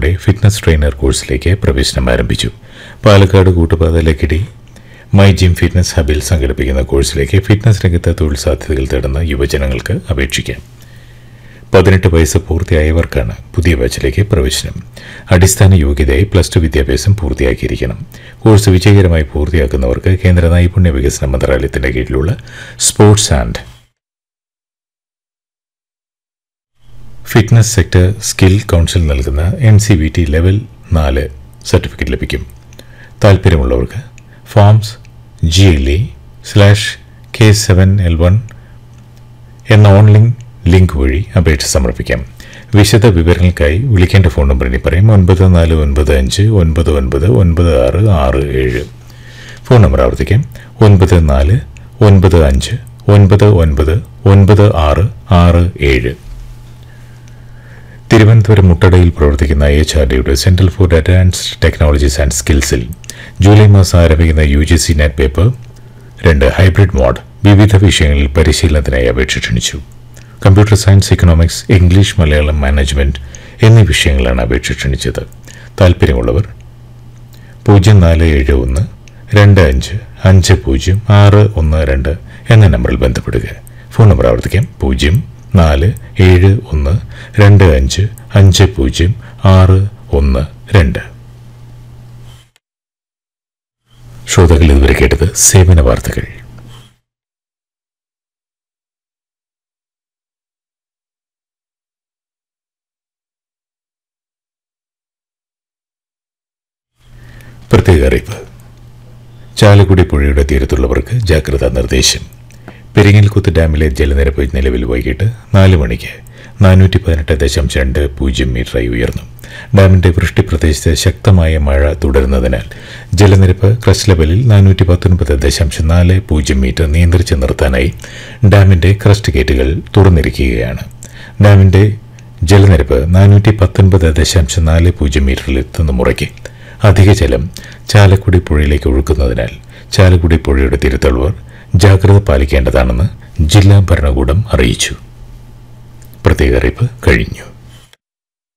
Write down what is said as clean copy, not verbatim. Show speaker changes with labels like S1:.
S1: പ്രവേശനത്തോടെ fitness trainer കോഴ്സിലേക്ക് പ്രവേശനം ആരംഭിച്ചു. പാലക്കാട് കൂട്ടുപാത ലക്കിടി മൈ ജിം ഫിറ്റ്നസ് ഹബിൽ സംഘടിപ്പിക്കുന്ന കോഴ്സിലേക്ക് ഫിറ്റ്നസ് രംഗത്ത് തൊഴിൽ സാധ്യതകൾ തേടുന്ന യുവജനങ്ങൾക്ക് അപേക്ഷിക്കാം. 18 വയസ്സ് പൂർത്തിയായവർക്കാണ് പുതിയ ബാച്ചിലേക്ക് പ്രവേശനം. അടിസ്ഥാന യോഗ്യതയായി +2 വിദ്യാഭ്യാസം പൂർത്തിയാക്കിയിരിക്കണം. കോഴ്സ് വിജയകരമായി പൂർത്തിയാക്കുന്നവർക്ക് കേന്ദ്ര നൈപുണ്യ വികസന മന്ത്രാലയത്തിന്റെ കീഴിലുള്ള sports and fitness sector skill council നൽകുന്ന NCVT ലെവൽ 4 സർട്ടിഫിക്കറ്റ് ലഭിക്കും. താൽപ്പര്യമുള്ളവർക്ക് ഫോംസ് GLE/K7L1 എന്ന ഓൺലൈൻ ലിങ്ക് വഴി അപേക്ഷ സമർപ്പിക്കാം. വിശദ വിവരങ്ങൾക്കായി വിളിക്കേണ്ട ഫോൺ നമ്പർ ഇനി പറയും: 9495999667. ഫോൺ നമ്പർ ആവർത്തിക്കാം: 9495999667. തിരുവനന്തപുരം മുട്ടടയിൽ പ്രവർത്തിക്കുന്ന HRDയുടെ centre for advanced technologies and സ്കിൽസിൽ July മാസം ആരംഭിക്കുന്ന UGC net paper 2 hybrid mode വിവിധ വിഷയങ്ങളിൽ പരിശീലനത്തിനായി അപേക്ഷ ക്ഷണിച്ചു. Computer science, economics, English, Malayalam, management എന്നീ വിഷയങ്ങളാണ് അപേക്ഷ ക്ഷണിച്ചത്. താൽപ്പര്യമുള്ളവർ 047125500612 എന്ന നമ്പറിൽ ബന്ധപ്പെടുക. ഫോൺ നമ്പർ ആവർത്തിക്കാം: 047125500612. ശ്രോതാക്കൾ ഇതുവരെ കേട്ടത് സേവന വാർത്തകൾ. പ്രത്യേക അറിയിപ്പ്: ചാലക്കുടി പുഴയുടെ തീരത്തുള്ളവർക്ക് ജാഗ്രതാ നിർദ്ദേശം. പെരിങ്ങൽകുത്ത് ഡാമിലെ ജലനിരപ്പ് നിലവിൽ വൈകിട്ട് 4 മണിക്ക് 418.20 മീറ്ററായി ഉയർന്നു. ഡാമിന്റെ വൃഷ്ടിപ്രദേശത്ത് ശക്തമായ മഴ തുടരുന്നതിനാൽ ജലനിരപ്പ് ക്രസ്റ്റ് ലെവലിൽ 419.40 മീറ്റർ നിയന്ത്രിച്ച് നിർത്താനായി ഡാമിന്റെ ക്രസ്റ്റ് ഗേറ്റുകൾ തുറന്നിരിക്കുകയാണ്. ഡാമിന്റെ ജലനിരപ്പ് 419.40 മീറ്ററിലെത്തുന്ന മുറയ്ക്ക് അധിക ജലം ചാലക്കുടി പുഴയിലേക്ക് ഒഴുക്കുന്നതിനാൽ ചാലക്കുടി പുഴയുടെ തീരത്തുള്ളവർ ജാഗ്രത പാലിക്കേണ്ടതാണെന്ന് ജില്ലാ ഭരണകൂടം അറിയിച്ചു. പ്രത്യേക അറിയിപ്പ് കഴിഞ്ഞു.